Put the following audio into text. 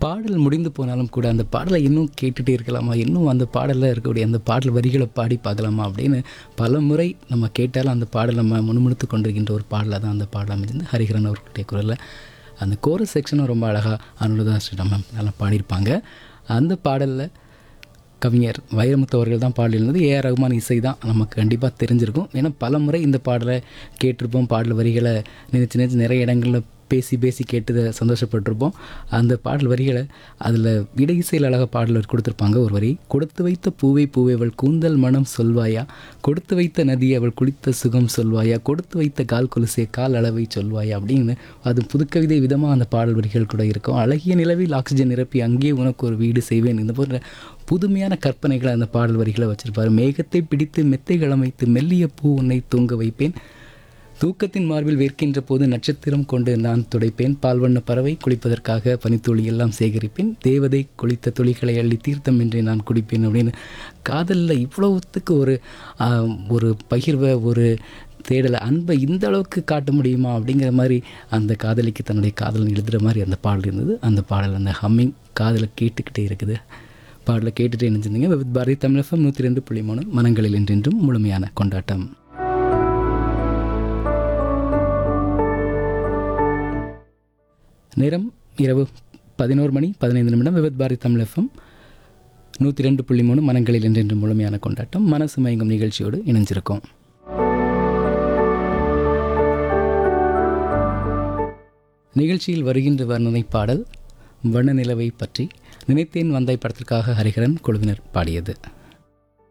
பாடல் முடிந்து போனாலும் கூட அந்த பாடலை இன்னும் கேட்டுகிட்டே இருக்கலாமா, இன்னும் அந்த பாடலில் இருக்கக்கூடிய அந்த பாடல் வரிகளை பாடி பார்க்கலாமா அப்படின்னு பல முறை நம்ம கேட்டாலும் அந்த பாடல் நம்ம முணுமுணுத்து கொண்டிருக்கின்ற ஒரு பாடலாக தான் அந்த பாடல் அமைஞ்சிருந்து ஹரிஹரன் அவர்களுடைய குரலில். அந்த கோரஸ் செக்ஷனும் ரொம்ப அழகாக அனுராதா ஸ்ரீராம் மேம் நல்லா பாடியிருப்பாங்க. அந்த பாடலில் கவிஞர் வைரமுத்து அவர்கள் தான் பாடல் இருந்தது. ஏஆர் ரகுமான் இசை தான் நமக்கு கண்டிப்பாக தெரிஞ்சிருக்கும். ஏன்னா பல முறை இந்த பாடலை கேட்டிருப்போம், பாடல் வரிகளை நினச்சி நிறைய இடங்களில் பேசி கேட்டு சந்தோஷப்பட்டிருப்போம். அந்த பாடல் வரிகளை அதில் இடை இசையில் அழகாக பாடல் கொடுத்துருப்பாங்க. ஒரு வரி, கொடுத்து வைத்த பூவை பூவை அவள் கூந்தல் மனம் சொல்வாயா, கொடுத்து வைத்த நதி அவள் குளித்த சுகம் சொல்வாயா, கொடுத்து வைத்த கால் கொலுசே கால் அளவை சொல்வாயா அப்படின்னு அது புதுக்கவிதை விதமாக அந்த பாடல் வரிகள் கூட இருக்கும். அழகிய நிலவில் ஆக்சிஜன் நிரப்பி அங்கேயே உனக்கு ஒரு வீடு செய்வேன், இந்த போன்ற புதுமையான கற்பனைகளை அந்த பாடல் வரிகளை வச்சுருப்பார். மேகத்தை பிடித்து மெத்தைகள் அமைத்து மெல்லிய பூ உன்னை தூங்க வைப்பேன், தூக்கத்தின் மார்பில் வேர்க்கின்ற போது நட்சத்திரம் கொண்டு நான் துடைப்பேன், பால்வண்ண பறவை குளிப்பதற்காக பனித்துளி எல்லாம் சேகரிப்பேன், தேவதை குளித்த துளிகளை அள்ளி தீர்த்தம் என்று நான் குடிப்பேன் அப்படின்னு காதலில் இவ்வளவுத்துக்கு ஒரு பகிர்வை, ஒரு தேடலை, அன்பை இந்த அளவுக்கு காட்ட முடியுமா அப்படிங்கிற மாதிரி அந்த காதலிக்கு தன்னுடைய காதலன் எழுதுகிற மாதிரி அந்த பாடல் இருந்தது. அந்த பாடல் அந்த ஹம்மிங் காதலை கேட்டுக்கிட்டே இருக்குது. பாடலை கேட்டுகிட்டே நினைச்சிருந்தீங்க. வித் பாரதி தமிழ் FM 102.3 மனங்களில் என்றென்றும் முழுமையான கொண்டாட்டம். நேரம் இரவு 11:15 வித் பாரதி தமிழ் FM 102.3 மனங்களில் என்றென்றும் முழுமையான கொண்டாட்டம். மனசு மயங்கும் நிகழ்ச்சியோடு இணைஞ்சிருக்கோம். நிகழ்ச்சியில் வருகின்ற வர்ணனை பாடல் வண்ண நிலவை பற்றி நினைத்தேன் வந்தாய் படத்திற்காக ஹரிஹரன் குழுவினர் பாடியது.